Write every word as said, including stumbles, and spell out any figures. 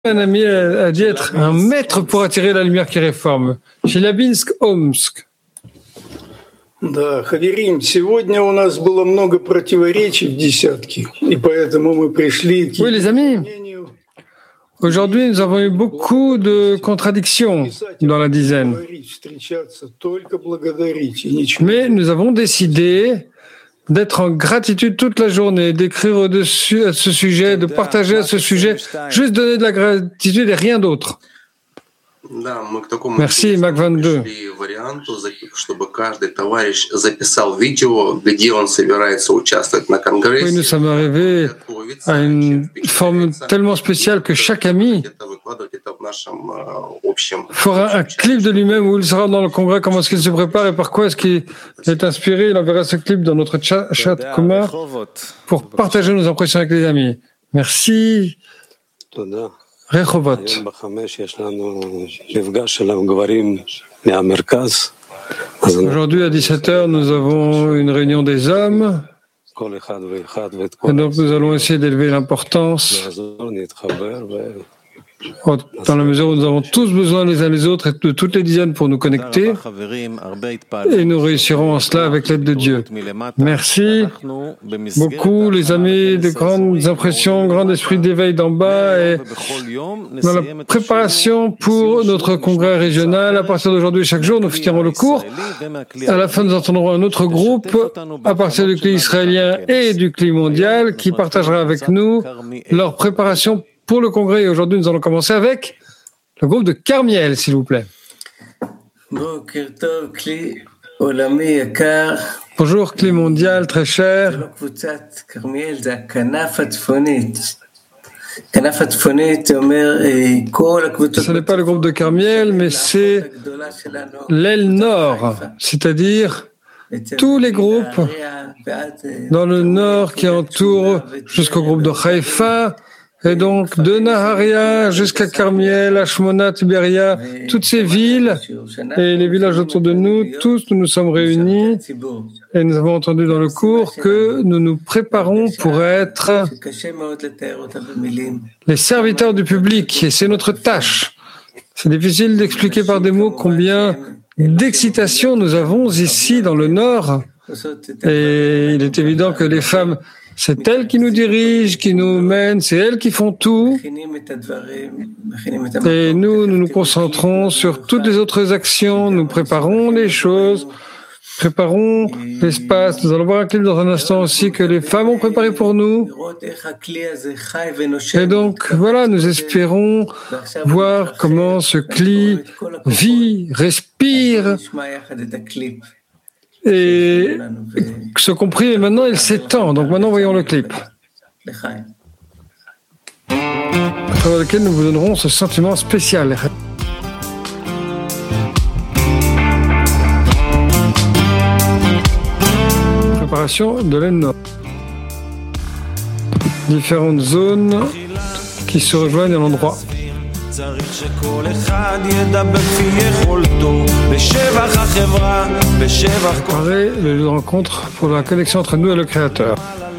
Un ami a, a dit être un maître pour attirer la lumière qui réforme. Челябинск, Омск. Да, Хаверим, сегодня у нас было много противоречий в десятке, и поэтому мы пришли к... Oui, les amis, aujourd'hui nous avons eu beaucoup de contradictions dans la dizaine. Mais nous avons décidé d'être en gratitude toute la journée, d'écrire au-dessus à ce sujet, de partager à ce sujet, juste donner de la gratitude et rien d'autre. Merci, Mac vingt-deux. Oui, nous sommes arrivés à une forme tellement spéciale que chaque ami fera un clip de lui-même où il sera dans le congrès, comment est-ce qu'il se prépare et par quoi est-ce qu'il est inspiré. Il enverra ce clip dans notre chat, chat commun pour partager nos impressions avec les amis. Merci. Rehovot. Aujourd'hui à dix-sept heures, nous avons une réunion des hommes. Et donc nous allons essayer d'élever l'importance dans la mesure où nous avons tous besoin les uns les autres et de toutes les dizaines pour nous connecter, et nous réussirons en cela avec l'aide de Dieu. Merci beaucoup les amis, de grandes impressions, grand esprit d'éveil d'en bas, et dans la préparation pour notre congrès régional. À partir d'aujourd'hui, chaque jour, nous finirons le cours. À la fin, nous entendrons un autre groupe à partir du cli israélien et du cli mondial qui partagera avec nous leur préparation pour le congrès. Et aujourd'hui, nous allons commencer avec le groupe de Carmiel, s'il vous plaît. Bonjour, clé mondial, très cher. Ce n'est pas le groupe de Carmiel, mais c'est l'aile nord, c'est-à-dire tous les groupes dans le nord qui entourent jusqu'au groupe de Haïfa. Et donc, de Naharia jusqu'à Carmiel, Ashmona, Tibéria, toutes ces villes et les villages autour de nous, tous nous nous sommes réunis et nous avons entendu dans le cours que nous nous préparons pour être les serviteurs du public et c'est notre tâche. C'est difficile d'expliquer par des mots combien d'excitation nous avons ici dans le Nord et il est évident que les femmes, c'est elles qui nous dirigent, qui nous mènent, c'est elles qui font tout. Et nous, nous nous concentrons sur toutes les autres actions, nous préparons les choses, préparons l'espace. Nous allons voir un clip dans un instant aussi que les femmes ont préparé pour nous. Et donc, voilà, nous espérons voir comment ce cli vit, respire, et ce compris, et maintenant il s'étend. Donc maintenant voyons le clip, à travers lequel nous vous donnerons ce sentiment spécial. Préparation de l'aile nord. Différentes zones qui se rejoignent à l'endroit. Préparer le lieu de rencontre pour la connexion entre nous et le Créateur.